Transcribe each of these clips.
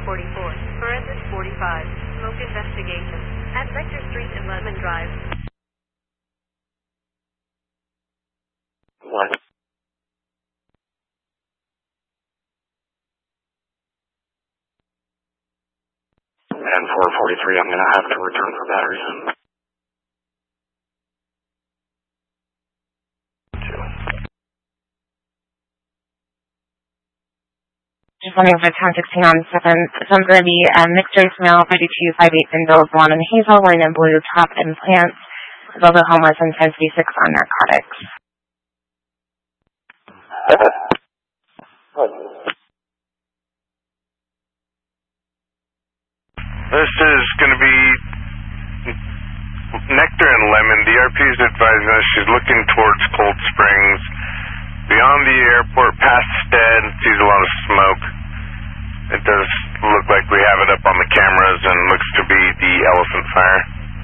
44, Forensic 45, smoke investigation, at Rector Street and Lemon Drive. What? And 443, I'm going to have to return for battery soon. Just wondering for 1016 on 7th. So I'm going to be mixed race male, 3258 Binville, blonde and hazel, wearing in blue, top implants, Velvet homeless, and 1056 on narcotics. This is going to be Nectar and Lemon. DRP is advising us she's looking towards Cold Springs. Beyond the airport, past Stead, sees a lot of smoke. It does look like we have it up on the cameras and looks to be the Elephant Fire.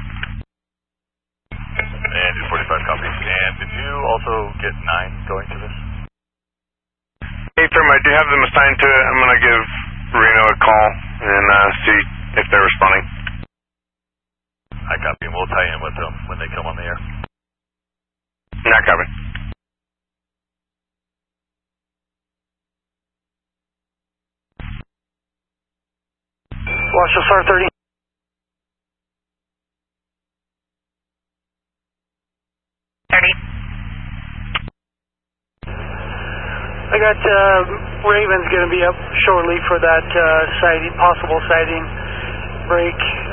And 45 copies. And did you also get 9 going to this? Hey, Firm, I do have them assigned to it. I'm going to give Reno a call and see if they're responding. I copy, and we'll tie in with them when they come on the air. Not copy. Watch the SAR 30. I got Raven's going to be up shortly for that sighting, possible sighting break.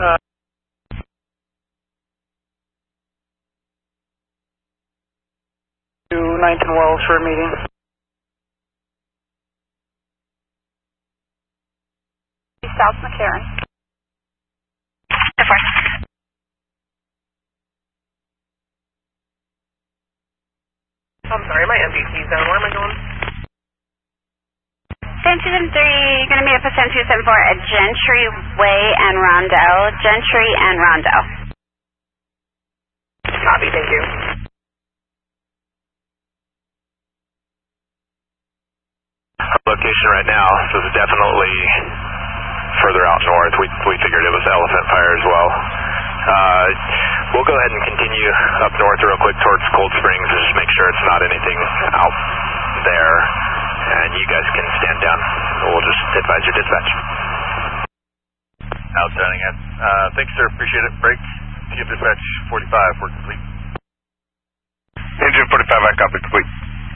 To 9th and Wells for a meeting. South McCarran. I'm sorry, my MPC's down. Where am I going? 1023, going to meet up with 1074 at Gentry Way and Rondell. Gentry and Rondell. Copy, thank you. Location right now, so it's definitely further out north. We figured it was Elephant Fire as well. We'll go ahead and continue up north real quick towards Cold Springs and just make sure it's not anything out there. And you guys can stand down. We'll just advise your dispatch. Outstanding. Thanks, sir. Appreciate it. Break. Team dispatch 45. We're complete. Engine 45, I copy complete.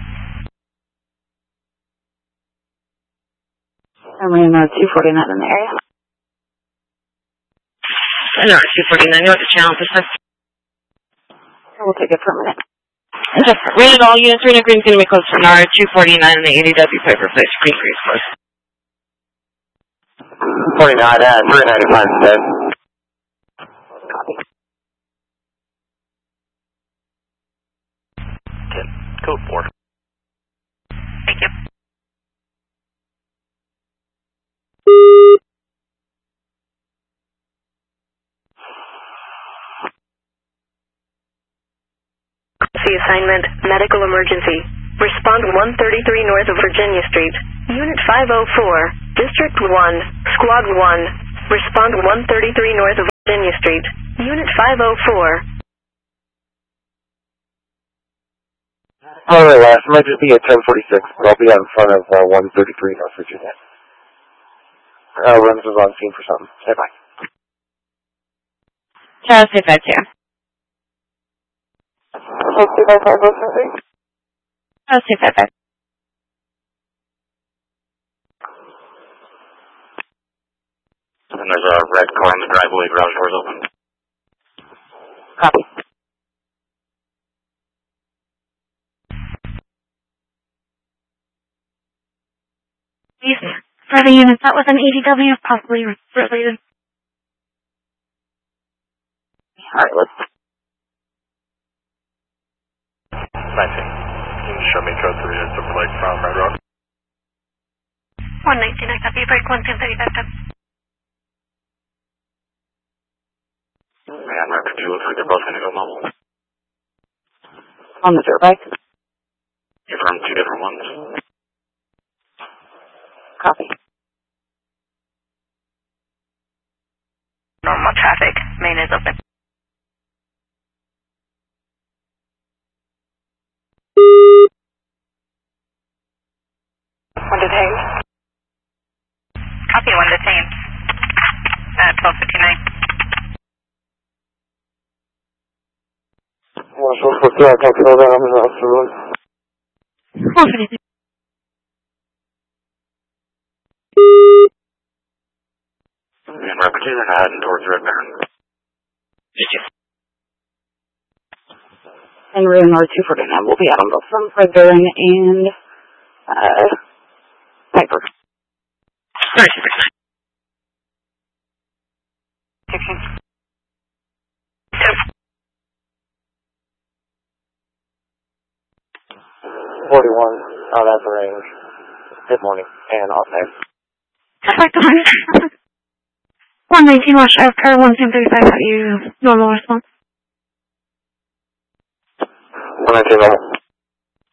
I'm running 249 in the area. No, 249. You want the channel to We'll take it for a minute. Just rated all units. Reno Green's going to be close for NAR 249 in the 80W Piper Place. Increase close. 49 at 395 instead. Copy. 10. Code 4. Thank you. Assignment, medical emergency. Respond 133 north of Virginia Street. Unit 504, District 1, Squad 1. Respond 133 north of Virginia Street. Unit 504. Alright, last might just be at 1046, but I'll be out in front of 133 North Virginia. Rims is on scene for something. Say bye. Charles, say that too. Okay, bye, bye, bye. Charles, say that. And there's a red car in the driveway, garage doors open. Copy. For the units, that was an ADW, possibly related. Alright, let's... 19. Can you show me code 3 at Silver Lake from Red Rock? 119, I copy. Break 11035. Man, Record 2 looks like they're both going to go mobile. On the dirt bike? You're from 2 different ones. Copy. Copy, 1 detained. 1259. 我说不对，到车站他们老师问。Representing heading towards Red Baron. And we're in R249. We'll be out on both from Red Baron and Piper. 41 out at the range. Good morning and off time. Perfect. 119 Wash Car 1735, how you normal response? 119 normal.